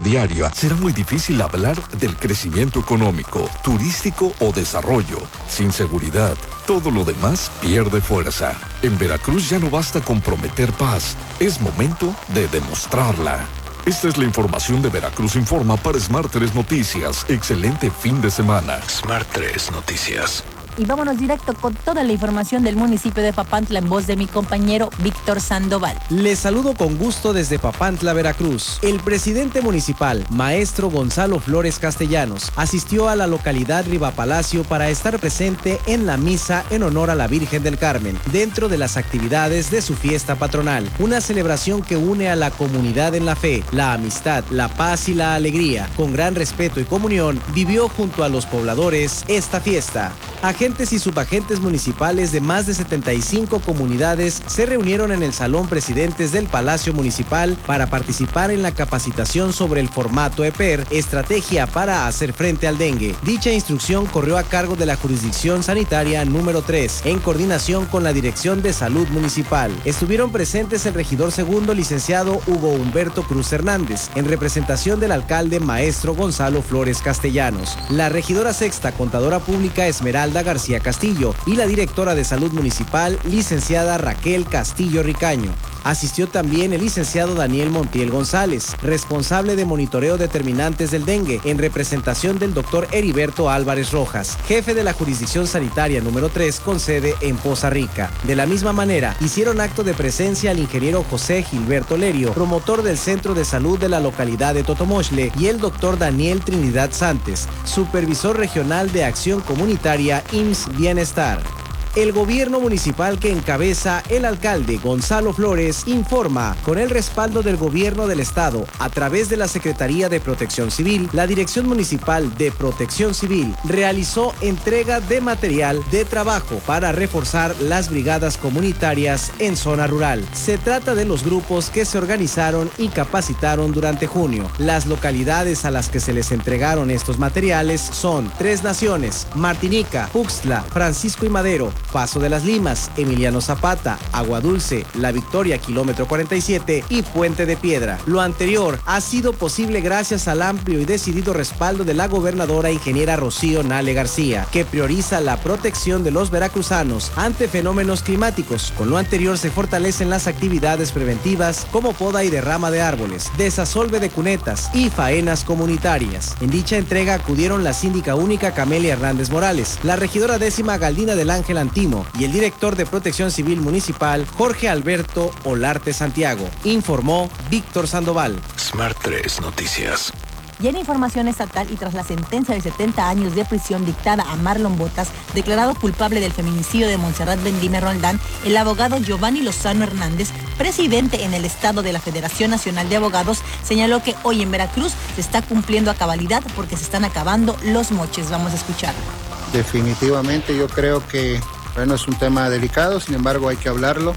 diaria, será muy difícil hablar del crecimiento económico, turístico o desarrollo. Sin seguridad, todo lo demás pierde fuerza. En Veracruz ya no basta con prometer paz, es momento de demostrarla. Esta es la información de Veracruz Informa para Smart 3 Noticias. Excelente fin de semana. Smart 3 Noticias. Y vámonos directo con toda la información del municipio de Papantla en voz de mi compañero Víctor Sandoval. Les saludo con gusto desde Papantla, Veracruz. El presidente municipal, maestro Gonzalo Flores Castellanos, asistió a la localidad Rivapalacio para estar presente en la misa en honor a la Virgen del Carmen, dentro de las actividades de su fiesta patronal. Una celebración que une a la comunidad en la fe, la amistad, la paz y la alegría. Con gran respeto y comunión, vivió junto a los pobladores esta fiesta. Agentes y subagentes municipales de más de 75 comunidades se reunieron en el Salón Presidentes del Palacio Municipal para participar en la capacitación sobre el formato EPER, estrategia para hacer frente al dengue. Dicha instrucción corrió a cargo de la Jurisdicción Sanitaria número 3, en coordinación con la Dirección de Salud Municipal. Estuvieron presentes el regidor segundo, licenciado Hugo Humberto Cruz Hernández, en representación del alcalde maestro Gonzalo Flores Castellanos, la regidora sexta, contadora pública Esmeralda García Castillo, y la directora de Salud Municipal, licenciada Raquel Castillo Ricaño. Asistió también el licenciado Daniel Montiel González, responsable de monitoreo determinantes del dengue, en representación del doctor Heriberto Álvarez Rojas, jefe de la Jurisdicción Sanitaria número 3 con sede en Poza Rica. De la misma manera, hicieron acto de presencia el ingeniero José Gilberto Lerio, promotor del Centro de Salud de la localidad de Totomochle, y el doctor Daniel Trinidad Santes, supervisor regional de Acción Comunitaria IMSS Bienestar. El gobierno municipal que encabeza el alcalde Gonzalo Flores informa, con el respaldo del gobierno del estado, a través de la Secretaría de Protección Civil, la Dirección Municipal de Protección Civil realizó entrega de material de trabajo para reforzar las brigadas comunitarias en zona rural. Se trata de los grupos que se organizaron y capacitaron durante junio. Las localidades a las que se les entregaron estos materiales son Tres Naciones, Martinica, Puxtla, Francisco y Madero, Paso de las Limas, Emiliano Zapata, Agua Dulce, La Victoria, kilómetro 47 y Puente de Piedra. Lo anterior ha sido posible gracias al amplio y decidido respaldo de la gobernadora ingeniera Rocío Nale García, que prioriza la protección de los veracruzanos ante fenómenos climáticos. Con lo anterior se fortalecen las actividades preventivas como poda y derrama de árboles, desasolve de cunetas y faenas comunitarias. En dicha entrega acudieron la síndica única Camelia Hernández Morales, la regidora décima Galdina del Ángel Antimo y el director de Protección Civil Municipal, Jorge Alberto Olarte Santiago. Informó Víctor Sandoval. Smart 3 Noticias. Y en información estatal, y tras la sentencia de 70 años de prisión dictada a Marlon Botas, declarado culpable del feminicidio de Montserrat Bendime Roldán, el abogado Giovanni Lozano Hernández, presidente en el estado de la Federación Nacional de Abogados, señaló que hoy en Veracruz se está cumpliendo a cabalidad porque se están acabando los moches. Vamos a escucharlo. Definitivamente yo creo que bueno, es un tema delicado, sin embargo hay que hablarlo.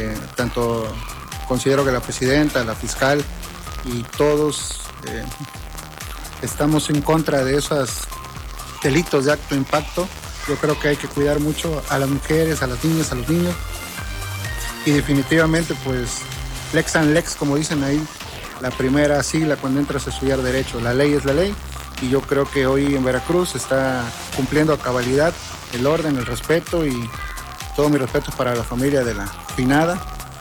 Tanto considero que la presidenta, la fiscal y todos estamos en contra de esos delitos de alto impacto. Yo creo que hay que cuidar mucho a las mujeres, a las niñas, a los niños. Y definitivamente, pues, lex and lex, como dicen ahí, la primera sigla cuando entras a estudiar Derecho. La ley es la ley. Y yo creo que hoy en Veracruz se está cumpliendo a cabalidad el orden, el respeto, y todo mi respeto para la familia de la finada,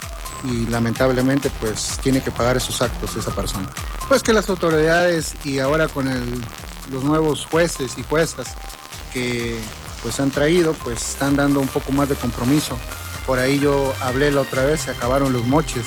y lamentablemente pues tiene que pagar esos actos esa persona. Pues que las autoridades, y ahora con los nuevos jueces y juezas que pues han traído, pues están dando un poco más de compromiso. Por ahí yo hablé la otra vez, se acabaron los moches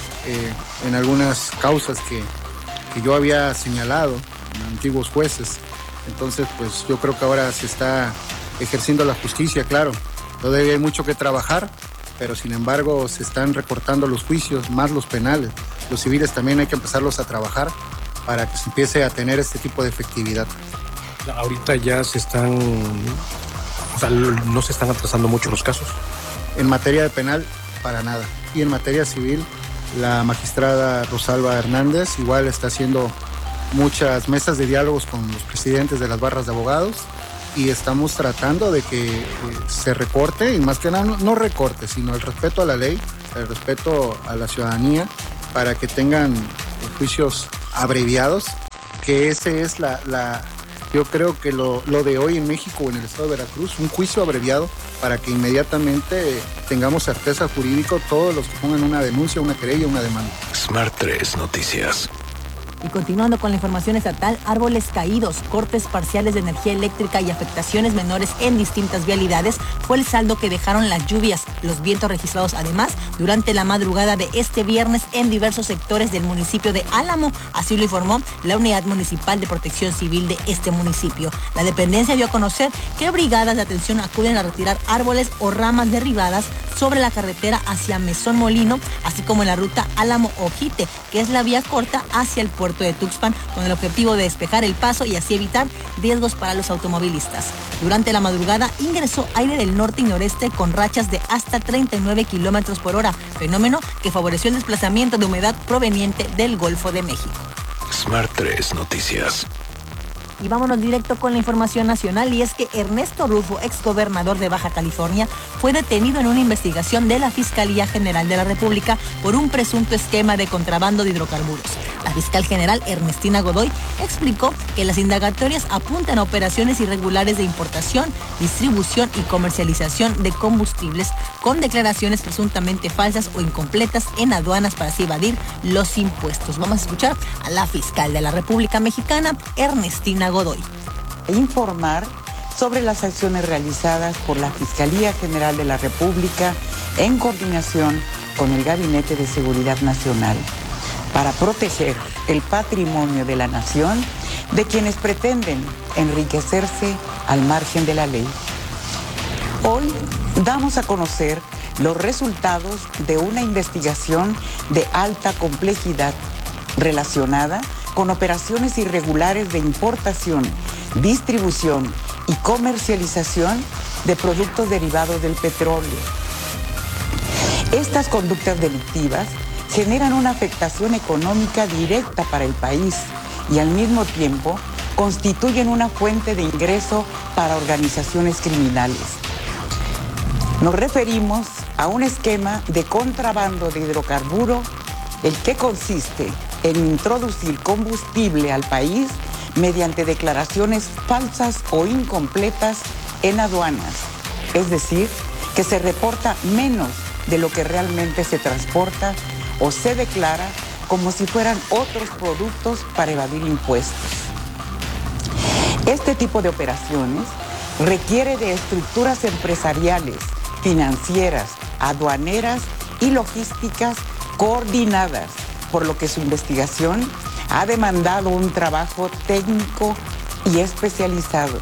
en algunas causas que yo había señalado en antiguos jueces. Entonces pues yo creo que ahora se está ejerciendo la justicia, claro. Todavía hay mucho que trabajar, pero sin embargo se están recortando los juicios, más los penales. Los civiles también hay que empezarlos a trabajar para que se empiece a tener este tipo de efectividad. Ahorita ya se están, o sea, no se están atrasando mucho los casos. En materia de penal, para nada. Y en materia civil, la magistrada Rosalba Hernández igual está haciendo muchas mesas de diálogos con los presidentes de las barras de abogados, y estamos tratando de que se recorte, y más que nada no recorte, sino el respeto a la ley, el respeto a la ciudadanía, para que tengan juicios abreviados que ese es yo creo que lo de hoy en México o en el estado de Veracruz, un juicio abreviado para que inmediatamente tengamos certeza jurídica todos los que pongan una denuncia, una querella, una demanda. Smart 3 Noticias. Y continuando con la información estatal, árboles caídos, cortes parciales de energía eléctrica y afectaciones menores en distintas vialidades fue el saldo que dejaron las lluvias, los vientos registrados además durante la madrugada de este viernes en diversos sectores del municipio de Álamo, así lo informó la Unidad Municipal de Protección Civil de este municipio. La dependencia dio a conocer que brigadas de atención acuden a retirar árboles o ramas derribadas sobre la carretera hacia Mesón Molino, así como en la ruta Álamo-Ojite, que es la vía corta hacia el puerto de Tuxpan, con el objetivo de despejar el paso y así evitar riesgos para los automovilistas. Durante la madrugada ingresó aire del norte y noreste con rachas de hasta 39 kilómetros por hora, fenómeno que favoreció el desplazamiento de humedad proveniente del Golfo de México. Smart 3 Noticias. Y vámonos directo con la información nacional, y es que Ernesto Rufo, exgobernador de Baja California, fue detenido en una investigación de la Fiscalía General de la República por un presunto esquema de contrabando de hidrocarburos. La fiscal general Ernestina Godoy explicó que las indagatorias apuntan a operaciones irregulares de importación, distribución y comercialización de combustibles con declaraciones presuntamente falsas o incompletas en aduanas para así evadir los impuestos. Vamos a escuchar a la fiscal de la República Mexicana, Ernestina Godoy. Informar sobre las acciones realizadas por la Fiscalía General de la República en coordinación con el Gabinete de Seguridad Nacional para proteger el patrimonio de la nación de quienes pretenden enriquecerse al margen de la ley. Hoy damos a conocer los resultados de una investigación de alta complejidad relacionada con operaciones irregulares de importación, distribución y comercialización de productos derivados del petróleo. Estas conductas delictivas generan una afectación económica directa para el país y al mismo tiempo constituyen una fuente de ingreso para organizaciones criminales. Nos referimos a un esquema de contrabando de hidrocarburo, el que consiste en introducir combustible al país mediante declaraciones falsas o incompletas en aduanas, es decir, que se reporta menos de lo que realmente se transporta o se declara como si fueran otros productos para evadir impuestos. Este tipo de operaciones requiere de estructuras empresariales, financieras, aduaneras y logísticas coordinadas, por lo que su investigación ha demandado un trabajo técnico y especializado.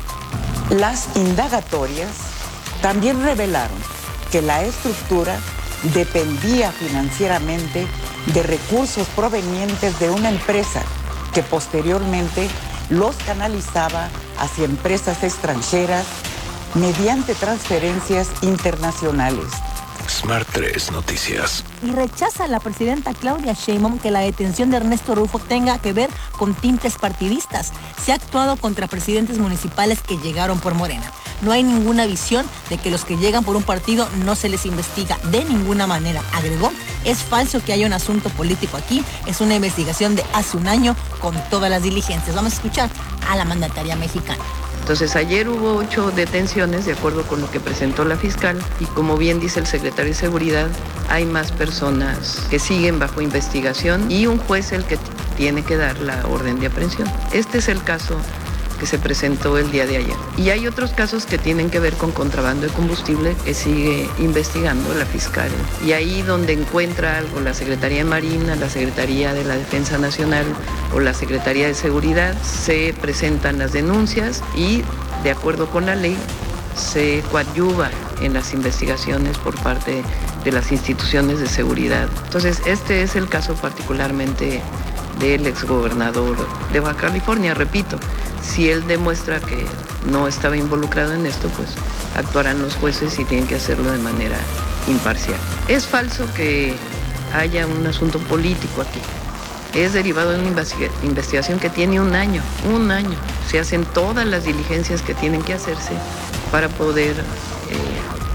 Las indagatorias también revelaron que la estructura dependía financieramente de recursos provenientes de una empresa que posteriormente los canalizaba hacia empresas extranjeras mediante transferencias internacionales. Smart 3 Noticias. Y rechaza la presidenta Claudia Sheinbaum que la detención de Ernesto Rufo tenga que ver con tintes partidistas. Se ha actuado contra presidentes municipales que llegaron por Morena. No hay ninguna visión de que los que llegan por un partido no se les investiga de ninguna manera. Agregó, es falso que haya un asunto político aquí, es una investigación de hace un año con todas las diligencias. Vamos a escuchar a la mandataria mexicana. Entonces ayer hubo 8 detenciones de acuerdo con lo que presentó la fiscal y como bien dice el secretario de Seguridad, hay más personas que siguen bajo investigación y un juez el que tiene que dar la orden de aprehensión. Este es el caso que se presentó el día de ayer. Y hay otros casos que tienen que ver con contrabando de combustible que sigue investigando la fiscal. Y ahí donde encuentra algo la Secretaría de Marina, la Secretaría de la Defensa Nacional o la Secretaría de Seguridad, se presentan las denuncias y, de acuerdo con la ley, se coadyuva en las investigaciones por parte de las instituciones de seguridad. Entonces, este es el caso particularmente del exgobernador de Baja California, repito. Si él demuestra que no estaba involucrado en esto, pues actuarán los jueces y tienen que hacerlo de manera imparcial. Es falso que haya un asunto político aquí. Es derivado de una investigación que tiene un año. Se hacen todas las diligencias que tienen que hacerse para poder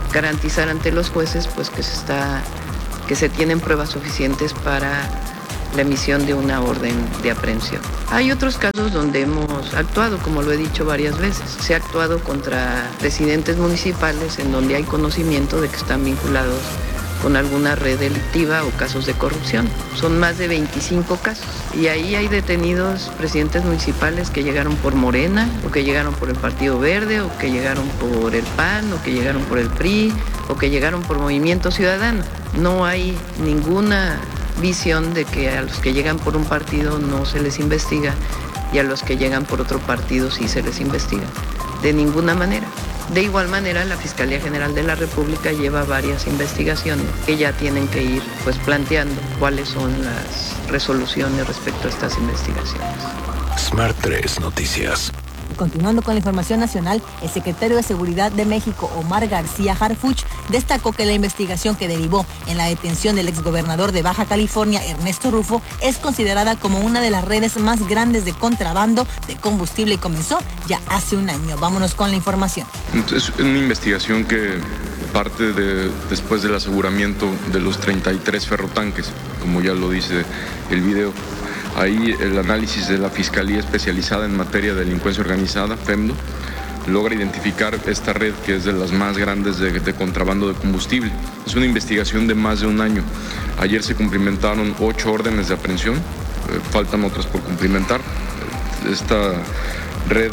garantizar ante los jueces pues que se tienen pruebas suficientes para la emisión de una orden de aprehensión. Hay otros casos donde hemos actuado, como lo he dicho varias veces. Se ha actuado contra presidentes municipales en donde hay conocimiento de que están vinculados con alguna red delictiva o casos de corrupción. Son más de 25 casos. Y ahí hay detenidos presidentes municipales que llegaron por Morena, o que llegaron por el Partido Verde, o que llegaron por el PAN, o que llegaron por el PRI, o que llegaron por Movimiento Ciudadano. No hay ninguna visión de que a los que llegan por un partido no se les investiga y a los que llegan por otro partido sí se les investiga. De ninguna manera. De igual manera, la Fiscalía General de la República lleva varias investigaciones que ya tienen que ir planteando cuáles son las resoluciones respecto a estas investigaciones. Smart 3 Noticias. Continuando con la información nacional, el secretario de Seguridad de México, Omar García Harfuch, destacó que la investigación que derivó en la detención del exgobernador de Baja California, Ernesto Rufo, es considerada como una de las redes más grandes de contrabando de combustible y comenzó ya hace un año. Vámonos con la información. Es una investigación que parte después del aseguramiento de los 33 ferrotanques, como ya lo dice el video. Ahí el análisis de la Fiscalía Especializada en Materia de Delincuencia Organizada, FEMDO, logra identificar esta red que es de las más grandes de contrabando de combustible. Es una investigación de más de un año. Ayer se cumplimentaron 8 órdenes de aprehensión, faltan otras por cumplimentar. Esta red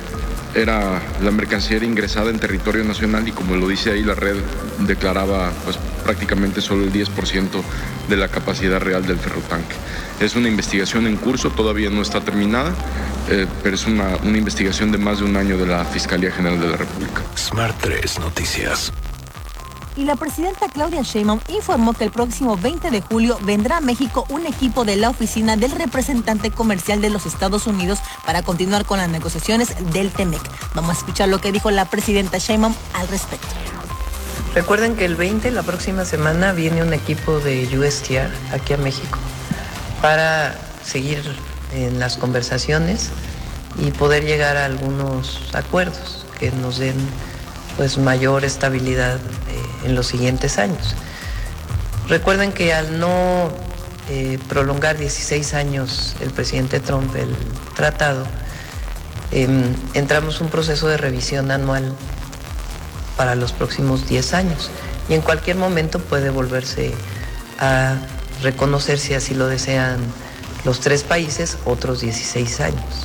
era la mercancía ingresada en territorio nacional y como lo dice ahí, la red declaraba prácticamente solo el 10% de la capacidad real del ferrotanque. Es una investigación en curso, todavía no está terminada, pero es una investigación de más de un año de la Fiscalía General de la República. Smart 3 Noticias. Y la presidenta Claudia Sheinbaum informó que el próximo 20 de julio vendrá a México un equipo de la oficina del representante comercial de los Estados Unidos para continuar con las negociaciones del TEMEC. Vamos a escuchar lo que dijo la presidenta Sheinbaum al respecto. Recuerden que el 20, la próxima semana, viene un equipo de USTR aquí a México para seguir en las conversaciones y poder llegar a algunos acuerdos que nos den mayor estabilidad en los siguientes años. Recuerden que al no prolongar 16 años el presidente Trump el tratado, entramos un proceso de revisión anual para los próximos 10 años y en cualquier momento puede volverse a reconocer, si así lo desean los 3 países, otros 16 años.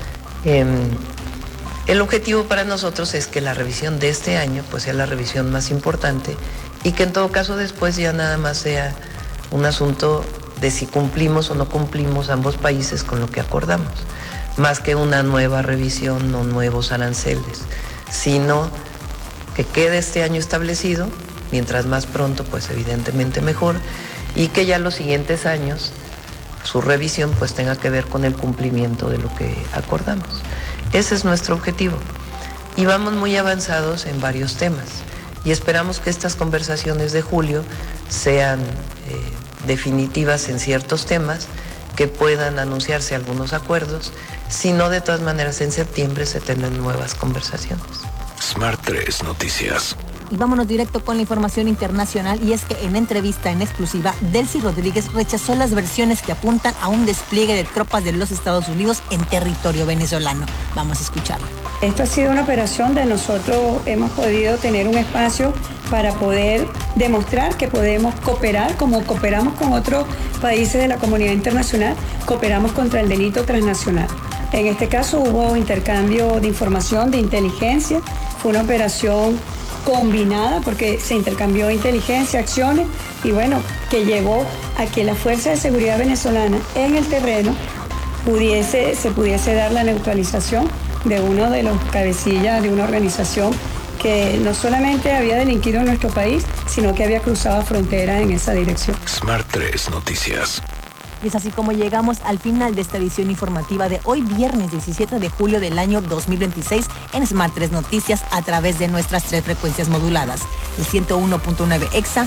El objetivo para nosotros es que la revisión de este año sea la revisión más importante y que en todo caso después ya nada más sea un asunto de si cumplimos o no cumplimos ambos países con lo que acordamos, más que una nueva revisión o nuevos aranceles, sino que quede este año establecido, mientras más pronto evidentemente mejor, y que ya los siguientes años su revisión tenga que ver con el cumplimiento de lo que acordamos. Ese es nuestro objetivo y vamos muy avanzados en varios temas y esperamos que estas conversaciones de julio sean definitivas en ciertos temas, que puedan anunciarse algunos acuerdos, si no, de todas maneras en septiembre se tendrán nuevas conversaciones. Smart 3 Noticias. Y vámonos directo con la información internacional, y es que en entrevista en exclusiva, Delcy Rodríguez rechazó las versiones que apuntan a un despliegue de tropas de los Estados Unidos en territorio venezolano. Vamos a escucharla. Esto ha sido una operación de nosotros hemos podido tener un espacio para poder demostrar que podemos cooperar como cooperamos con otros países de la comunidad internacional, cooperamos contra el delito transnacional. En este caso hubo intercambio de información, de inteligencia, fue una operación combinada porque se intercambió inteligencia, acciones y que llevó a que la Fuerza de Seguridad venezolana en el terreno se pudiese dar la neutralización de uno de los cabecillas de una organización que no solamente había delinquido en nuestro país, sino que había cruzado fronteras en esa dirección. Smart 3 Noticias. Y es así como llegamos al final de esta edición informativa de hoy, viernes 17 de julio del año 2026, en Smart 3 Noticias, a través de nuestras 3 frecuencias moduladas: el 101.9 EXA,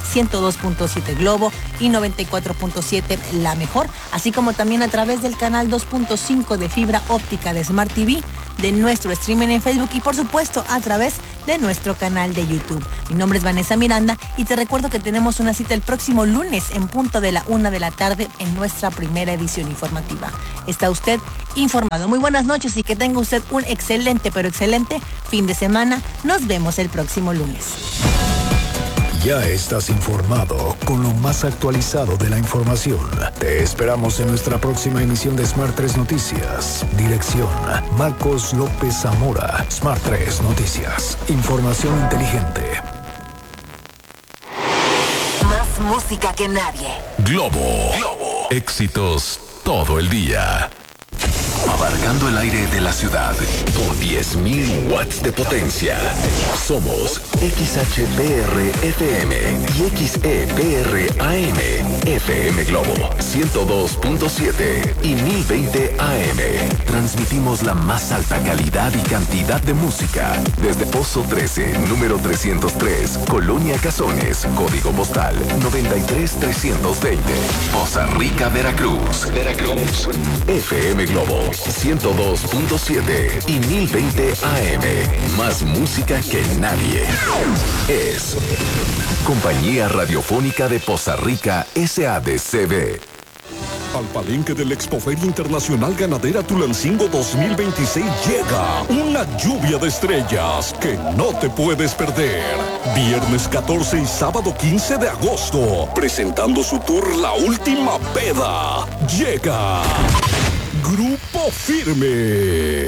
102.7 Globo y 94.7 La Mejor, así como también a través del canal 2.5 de fibra óptica de Smart TV, de nuestro streaming en Facebook y por supuesto a través de nuestro canal de YouTube. Mi nombre es Vanessa Miranda y te recuerdo que tenemos una cita el próximo lunes en punto de la 1 de la tarde en nuestra primera edición informativa. Está usted informado. Muy buenas noches y que tenga usted un excelente, pero excelente fin de semana. Nos vemos el próximo lunes. Ya estás informado con lo más actualizado de la información. Te esperamos en nuestra próxima emisión de Smart 3 Noticias. Dirección: Marcos López Zamora. Smart 3 Noticias. Información inteligente. Más música que nadie. Globo. Éxitos todo el día. Abarcando el aire de la ciudad con 10.000 watts de potencia. Somos XHPR-FM y XEPR-AM. FM Globo 102.7 y 1020 AM. Transmitimos la más alta calidad y cantidad de música desde Pozo 13, número 303, Colonia Cazones, código postal 93320. Poza Rica, Veracruz. FM Globo 102.7 y 1020 AM. Más música que nadie. Es Compañía Radiofónica de Poza Rica SADCB. Al palenque del Expoferia Internacional Ganadera Tulancingo 2026 llega una lluvia de estrellas que no te puedes perder. Viernes 14 y sábado 15 de agosto, presentando su tour La Última Peda. Llega Grupo Firme.